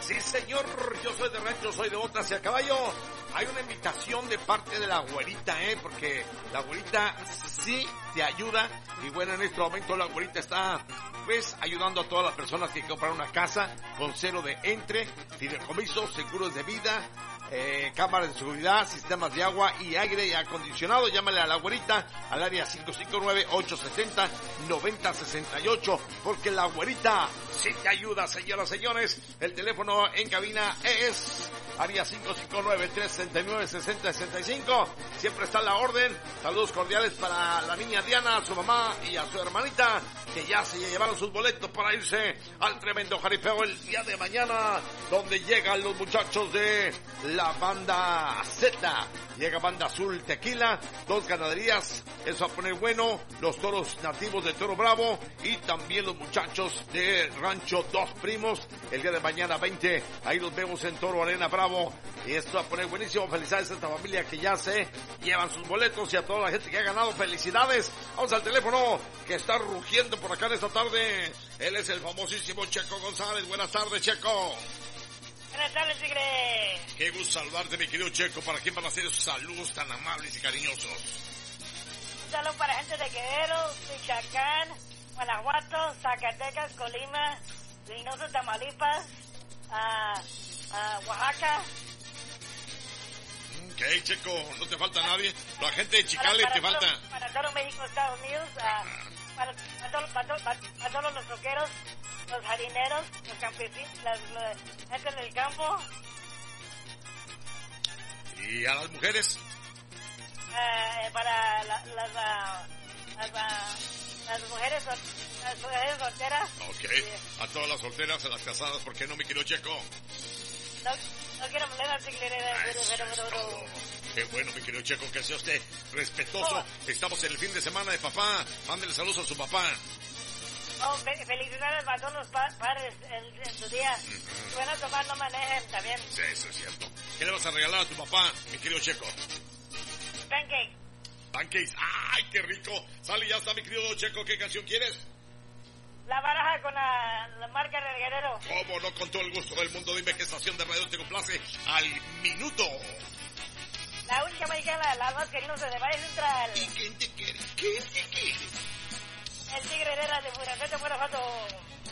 Sí, señor, yo soy de rancho, soy de botas y a caballo. Hay una invitación de parte de la güerita, porque la güerita sí te ayuda. Y bueno, en este momento la güerita está, pues, ayudando a todas las personas que compran una casa con cero de entre, fideicomisos, seguros de vida, cámaras de seguridad, sistemas de agua y aire y acondicionado. Llámale a la güerita al área 559-860-9068, porque la güerita sí te ayuda, señoras y señores. El teléfono en cabina es área 559-369-6065. Siempre está a la orden. Saludos cordiales para la niña Diana, a su mamá y a su hermanita, que ya se llevaron sus boletos para irse al tremendo jaripeo el día de mañana, donde llegan los muchachos de la banda Z. Llega Banda Azul Tequila, 2 ganaderías, eso va a poner bueno, los toros nativos de Toro Bravo y también los muchachos de Rancho Dos Primos, el día de mañana 20, ahí los vemos en Toro Arena Bravo, y esto va a poner buenísimo. Felicidades a esta familia que ya se llevan sus boletos y a toda la gente que ha ganado, felicidades. Vamos al teléfono que está rugiendo por acá en esta tarde, él es el famosísimo Checo González. Buenas tardes, Checo. Buenas tardes, Tigre. Qué gusto saludarte, mi querido Checo. ¿Para quién van a hacer esos saludos tan amables y cariñosos? Un saludo para gente de Guerrero, Michoacán, Guanajuato, Zacatecas, Colima, Reynosa, Tamaulipas, Oaxaca. Ok, Checo, no te falta nadie. La gente de Chicale te falta. Para todo México, Estados Unidos, para todos los troqueros, los jarineros, los campesinos, la gente del campo. ¿Y a las mujeres? Para las mujeres solteras. Ok, a todas las solteras, a las casadas, ¿por qué no, mi querido Checo? No quiero problemas, pero... Qué bueno, mi querido Checo, que sea usted respetuoso. Estamos en el fin de semana de papá. Mándele saludos a su papá. Felicidades para todos los padres en su día. Si van a tomar, no manejen también. Sí, eso es cierto. ¿Qué le vas a regalar a tu papá, mi querido Checo? Pancake. Pancakes. ¡Ay, qué rico! Sale, ya está, mi querido Checo. ¿Qué canción quieres? La baraja con la marca del Guerrero. ¿Cómo no? Con todo el gusto del mundo. Dime qué estación de radio te complace al minuto. La única mexicana, la más queridos de Valle Central. ¿Y quién te quiere? ¿Quién te quiere? El Tigre Herrera de Puracete, Guanajuato.